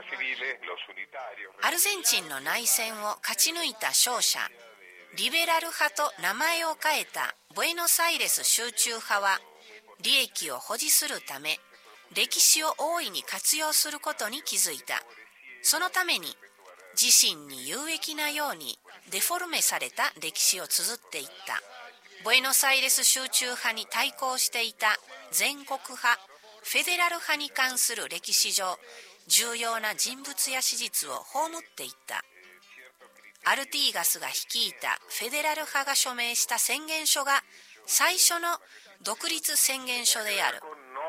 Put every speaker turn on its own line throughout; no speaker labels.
アルゼンチンの内戦を勝ち抜いた勝者、リベラル派と名前を変えたブエノスアイレス集中派は、利益を保持するため歴史を大いに活用することに気づいた。そのために自身に有益なようにデフォルメされた歴史を綴っていった。ブエノスアイレス集中派に対抗していた全国派、フェデラル派に関する歴史上重要な人物や史実を葬っていった。アルティーガスが率いたフェデラル派が署名した宣言書が最初の独立宣言書である。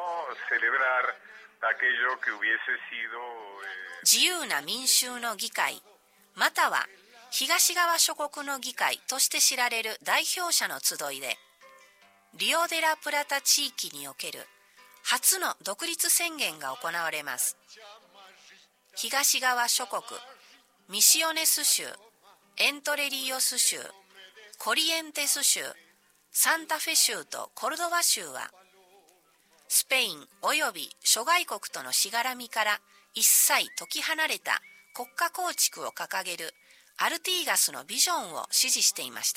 自由な民衆の議会、または東側諸国の議会として知られる代表者の集いで、リオデラプラタ地域における初の独立宣言が行われます。東側諸国、ミシオネス州、エントレリオス州、コリエンテス州、サンタフェ州とコルドバ州は、スペイン及び諸外国とのしがらみから一切解き離れた国家構築を掲げるアルティーガスのビジョンを支持していました。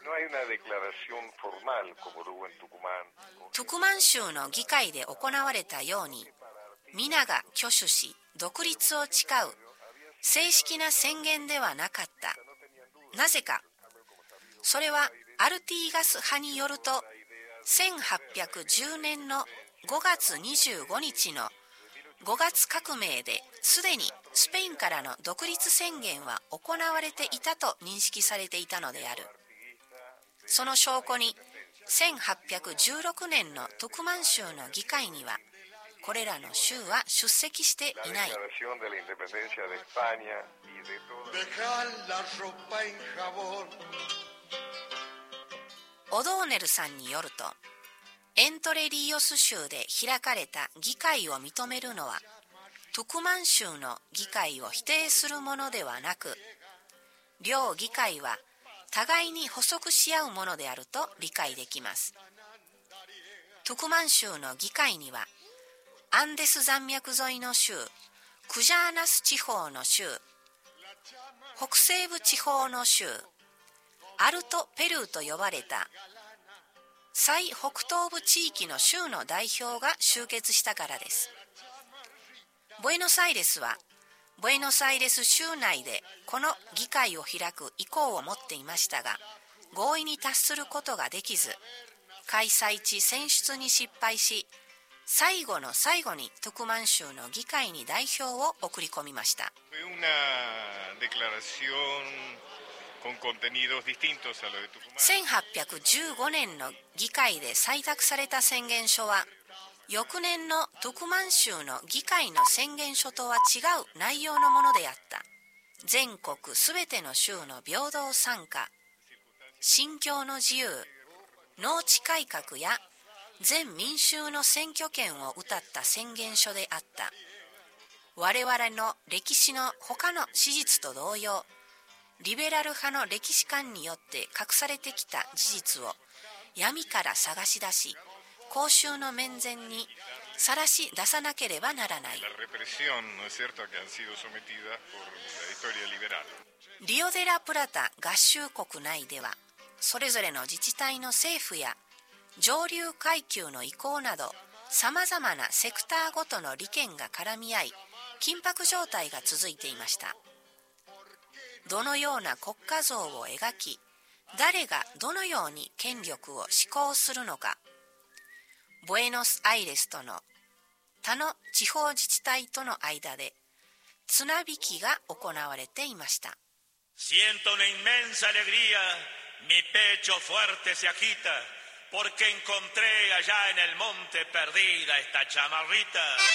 トゥクマン州の議会で行われたように、皆が挙手し独立を誓う正式な宣言ではなかった。なぜか、それはアルティーガス派によると、1810年の5月25日の5月革命ですでにスペインからの独立宣言は行われていたと認識されていたのである。その証拠に1816年のトゥクマン州の議会にはこれらの州は出席していない。オドーネルさんによると、エントレリオス州で開かれた議会を認めるのはトゥクマン州の議会を否定するものではなく、両議会は互いに補足し合うものであると理解できます。トゥクマン州の議会にはアンデス山脈沿いの州、クジャーナス地方の州、北西部地方の州、アルトペルーと呼ばれた最北東部地域の州の代表が集結したからです。ブエノスアイレスはブエノスアイレス州内でこの議会を開く意向を持っていましたが、合意に達することができず、開催地選出に失敗し、最後の最後にトゥクマン州の議会に代表を送り込みました。1815年の議会で採択された宣言書は、翌年のトゥクマン州の議会の宣言書とは違う内容のものであった。全国すべての州の平等参加、信教の自由、農地改革や全民衆の選挙権を謳った宣言書であった。我々の歴史の他の史実と同様、リベラル派の歴史観によって隠されてきた事実を闇から探し出し、公衆の面前にさらし出さなければならない。リオデラプラタ合衆国内では、それぞれの自治体の政府や上流階級の意向など、さまざまなセクターごとの利権が絡み合い、緊迫状態が続いていました。どのような国家像を描き、誰がどのように権力を施行するのか、ブエノスアイレスとの他の地方自治体との間で綱引きが行われていました。
Siento una inmensa alegría, mi pecho fuerte se agita, porque encontré allá en el monte perdida esta chamarrita.